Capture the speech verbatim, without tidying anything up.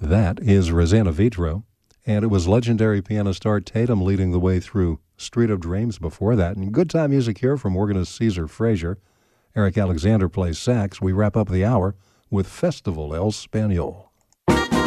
That is Rosanna Vitro, and it was legendary pianist Art Tatum leading the way through Street of Dreams before that. And good time music here from organist Caesar Frazier. Eric Alexander plays sax. We wrap up the hour with Festival El Spaniol.